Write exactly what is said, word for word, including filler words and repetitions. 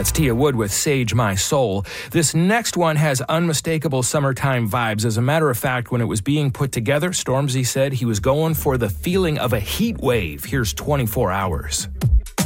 That's Tia Wood with Sage My Soul. This next one has unmistakable summertime vibes. As a matter of fact, when it was being put together, Stormzy said he was going for the feeling of a heat wave. Here's twenty-four hours.